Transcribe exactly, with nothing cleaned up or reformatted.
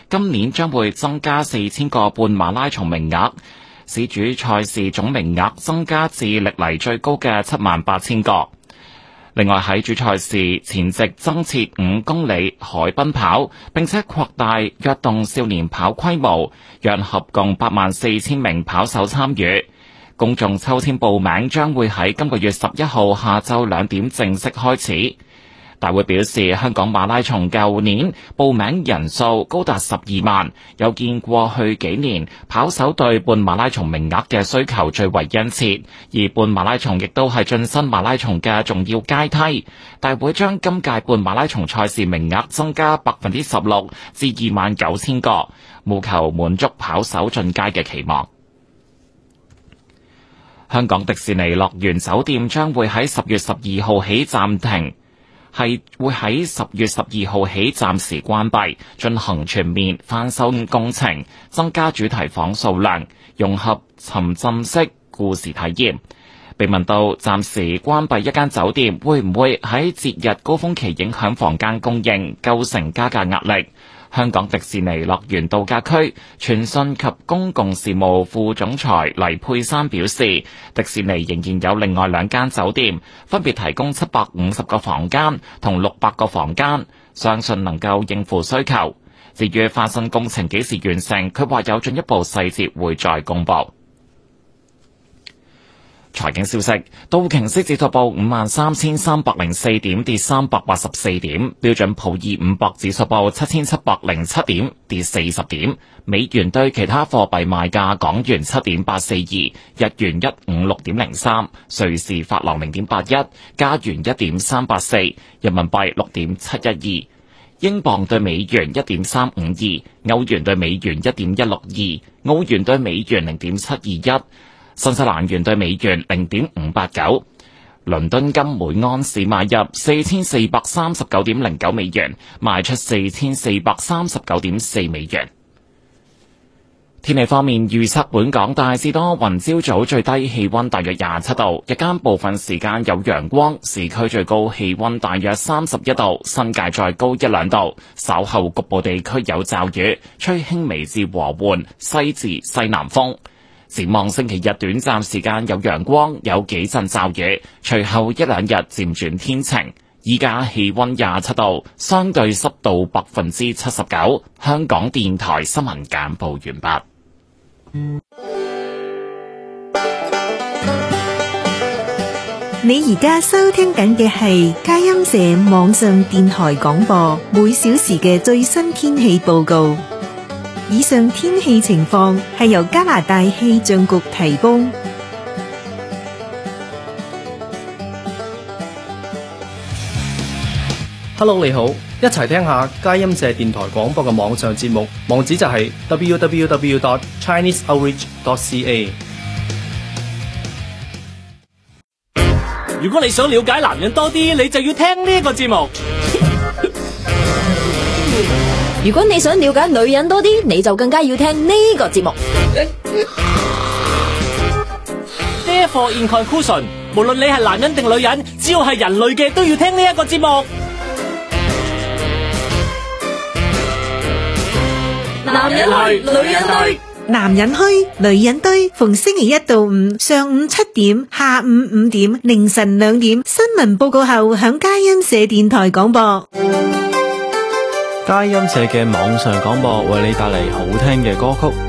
今年將會增加四千個半馬拉松名額，使主賽事總名額增加至歷嚟最高嘅七萬八千個。另外喺主賽事前夕增設五公里海濱跑，並且擴大躍動少年跑規模，讓合共八萬四千名跑手參與。公眾抽籤報名將會喺今個月十一號下晝兩點正式開始。大會表示，香港馬拉松舊年報名人數高達十二萬，有見過去幾年跑手對半馬拉松名額嘅需求最為殷切，而半馬拉松亦都係晉身馬拉松嘅重要階梯。大會將今屆半馬拉松賽事名額增加百分之十六至二萬九千個，務求滿足跑手進階嘅期望。香港迪士尼樂園酒店將會喺十月十二號起暫停。係會喺十月十二號起暫時關閉，進行全面翻修工程，增加主題房數量，融合沉浸式故事體驗。被問到暫時關閉一間酒店會唔會喺節日高峰期影響房間供應，構成加價壓力，香港迪士尼樂園度假區傳訊及公共事務副總裁黎佩珊表示，迪士尼仍然有另外兩間酒店，分別提供七百五十個房間同六百個房間，相信能夠應付需求。至於翻新工程幾時完成，佢話有進一步細節會再公佈。財經消息，道瓊斯指數報五萬三千三百零四點，跌三百八十四點；標準普爾五百指數報七千七百零七點，跌四十點。美元對其他貨幣賣價：港元七點八四二，日元一五六點零三，瑞士法郎零點八一，加元一點三八四，人民幣六點七一二，英鎊對美元一點三五二，歐元對美元一點一六二，澳元對美元零點七二一。新西蘭元對美元零點五八九，倫敦金每安士買入四千四百三十九點零九美元，賣出四千四百三十九點四美元。天氣方面，預測本港大致多雲，朝早最低氣溫大約廿七度，日間部分時間有陽光，市區最高氣溫大約三十一度，新界再高一兩度。稍後局部地區有驟雨，吹輕微至和緩西至西南風。展望星期日短暫時間有陽光，有幾陣驟雨，隨後一兩日漸轉天晴。依家氣溫廿七度，相對濕度百分之七十九。香港電台新聞簡報完畢。 你而家收聽緊嘅係佳音社網上電台廣播，每小時嘅最新天氣報告。以上天氣情況係由加拿大氣象局提供。 Hello， 你好，一齊聽下佳音社電台廣播嘅網上節目，網址就係 double-u double-u double-u dot chinese outreach dot c a。 如果你想了解男人多啲，你就要聽呢個節目。 如果你想了解女人多啲，你就更加要聽呢個節目。 Therefore in conclusion，無論你係男人定女人，只要係人類嘅都要聽呢一個節目。 男人去，女人堆， 男人墟，女人堆，逢星期一到五上午七點、下午五點、凌晨兩點，新聞報告後響佳音社電台廣播。 佳音社嘅網上廣播為你帶嚟好聽嘅歌曲。